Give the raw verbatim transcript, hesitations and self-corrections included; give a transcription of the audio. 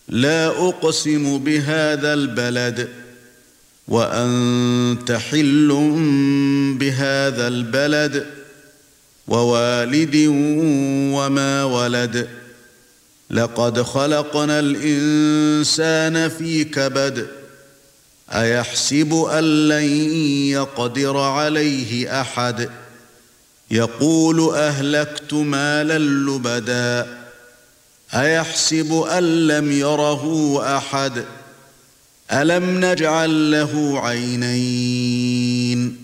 لا أقسم بهذا البلد وأنت حل بهذا البلد ووالد وما ولد لقد خلقنا الإنسان في كبد أيحسب أن لن يقدر عليه أحد يقول أهلكت مالا لبدا أيحسب أن لم يره أحد ألم نجعل له عينين